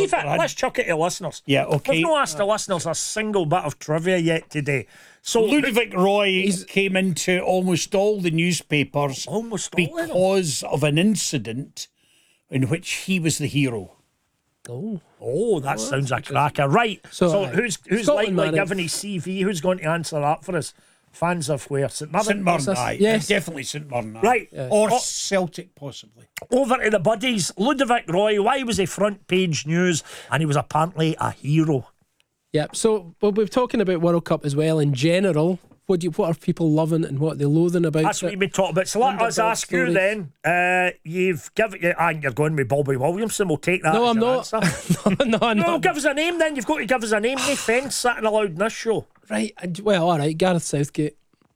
Leave it. Let's chuck it to listeners. Yeah, okay. We've not asked the listeners a single bit of trivia yet today. So Ludovic Roy came into almost all the newspapers because of an incident in which he was the hero. Oh, that sounds a cracker. Right. So who's Scotland likely man, giving his CV? Who's going to answer that for us? Fans of where? St Mirren? St Mirren, aye. Yes. Definitely St Mirren. Aye. Right. Or Celtic, possibly. Over to the buddies. Ludovic Roy, why was he front page news? And he was apparently a hero. Yep. So we're talking about World Cup as well in general. What are people loving and what are they loathing about That's it? what you've been talking about. So let us Underdog ask you stories. then. You've given you, and you're going with Bobby Williamson. We'll take that. No, as I'm your not. answer. No, I'm No, not. give us a name then. You've got to give us a name. No fence sitting allowed in this show. Right. Well, all right. Gareth Southgate.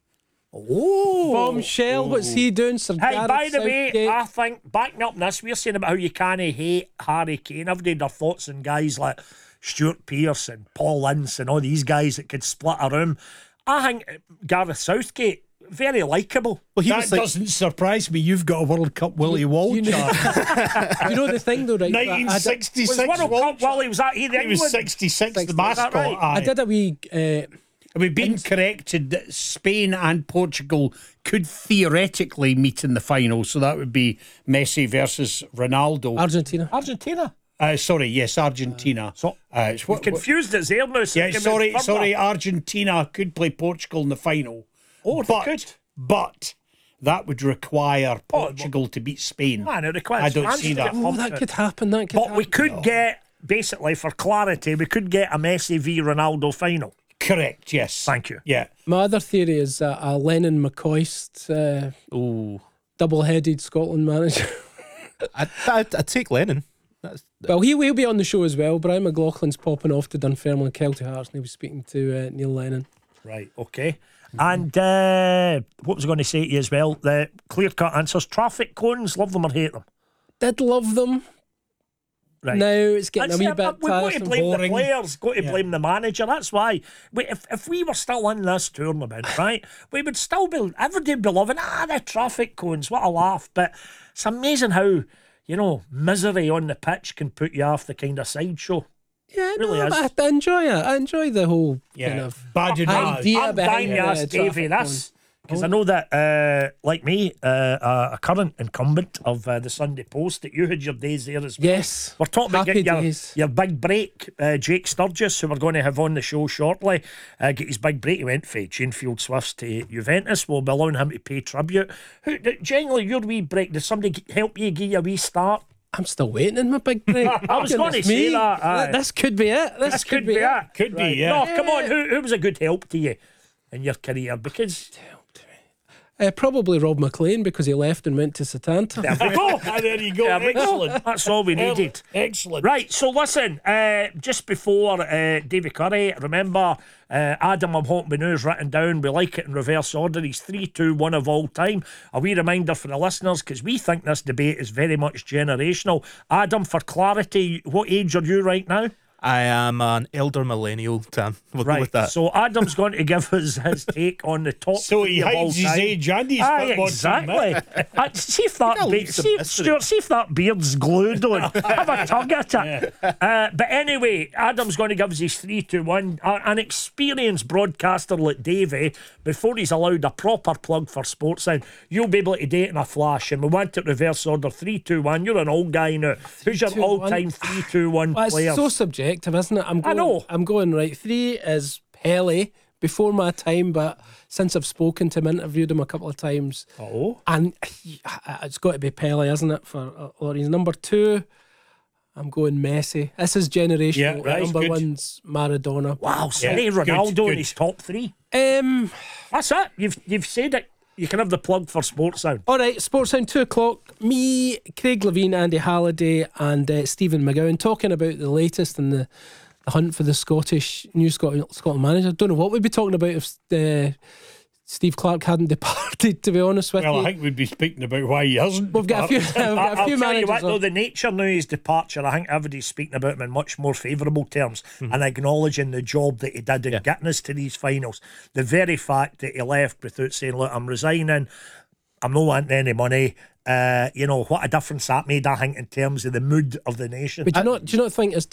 Oh, Bombshell. What's he doing, Sir Hey, Gareth by the way, Southgate? I think backing up this, we're saying about how you can't hate Harry Kane. Everybody had their thoughts on guys like Stuart Pearce and Paul Ince and all these guys that could split a room. I think Gareth Southgate, very likeable. Well, he That was like, doesn't surprise me. You've got a World Cup Willie Wall you know- chart. You know the thing though, right? I 1966 Was World Wall Cup chart. while he was at either He was England? 66, the 60, mascot. right? Aye. did a wee. We've been corrected that Spain and Portugal could theoretically meet in the final, so that would be Messi versus Ronaldo. Argentina. Argentina. Sorry, yes, Argentina. It's We've confused it there now. So Yeah, it came out further. sorry. Argentina could play Portugal in the final. Oh, they could. But that would require Portugal to beat Spain. Man, it requires I don't France see to that. get Oh, pumped that out. could happen. That could But happen. we could get, basically, for clarity, we could get a Messi v Ronaldo final. Correct. Yes. Thank you. Yeah. My other theory is a Lennon McCoist double-headed Scotland manager. I'd take Lennon. Well, he'll be on the show as well. Brian McLaughlin's popping off to Dunfermline Celtic Hearts, and he was speaking to Neil Lennon. Right, okay. And what was I going to say to you as well? The clear-cut answers. Traffic cones, love them or hate them? Did love them. Right. Now it's getting That's a wee it, bit we've got to tiresome. blame boring. the players, got to blame the manager. That's why. If we were still in this tournament, right, we would still be, everybody would be loving, the traffic cones, what a laugh. But it's amazing how, misery on the pitch can put you off the kind of sideshow. Yeah, Really no, is. but I enjoy it. I enjoy the whole kind of Badinage. idea I'm behind dying to ask the Davey traffic this, because I know that, like me, a current incumbent of the Sunday Post, that you had your days there as well. Yes. We're talking about Happy getting days. your big break. Jake Sturgis, who we're going to have on the show shortly, get his big break. He went for Chainfield Swifts to Juventus. We'll be allowing him to pay tribute. Generally, your wee break, did somebody help you give you a wee start? I'm still waiting in my big break. I was going to Goodness say me. that. aye. This could be it. This could be it. Could be, Right. yeah. No, come on. Who was a good help to you in your career? Because Probably Rob McLean because he left and went to Satanta. there we go. There you go. There we go. Excellent. That's all we needed. Excellent. Right, so listen, just before Davy Curry, remember Adam, I'm hoping news written down. We like it in reverse order. He's 3-2-1 of all time. A wee reminder for the listeners, because we think this debate is very much generational. Adam, for clarity, what age are you right now? I am an elder millennial, Tam. We'll go with that. So Adam's going to give us his take on the top So he three of all hides his time. age and his Aye, football exactly. See if that gotta leave some mystery. Stuart, see if that beard's glued on. Have a tug at it. But anyway, Adam's going to give us his 3-2-1. An experienced broadcaster like Davey, before he's allowed a proper plug for Sportsound, you'll be able to do it in a flash. And we want it reverse order 3-2-1. You're an old guy now. Who's your 3-2-1? all-time 3-2-1 Well, player? it's so subjective, isn't it? I know. I'm going right. 3 is Pele, before my time, but since I've spoken to him, interviewed him a couple of times, and it's got to be Pele, isn't it? For Laurie's number 2, I'm going Messi. This is generational. Yeah, right, Number good. 1's Maradona. Wow, Sonny Yeah, Ronaldo good. in his top 3. That's That's it. You've said it. You can have the plug for Sportsound. All right, Sportsound 2 o'clock. Me, Craig Levine, Andy Halliday, and Stephen McGowan talking about the latest in the hunt for the new Scotland manager. Don't know what we'd be talking about if Steve Clarke hadn't departed, to be honest with Well, you. I think we'd be speaking about why he hasn't. We've got a few, we've got a I'll few tell you managers what, though, on. the nature now of his departure, I think everybody's speaking about him in much more favourable terms and acknowledging the job that he did in getting us to these finals. The very fact that he left without saying, look, I'm resigning, I'm not wanting any money. What a difference that made, I think, in terms of the mood of the nation. But do you not think, as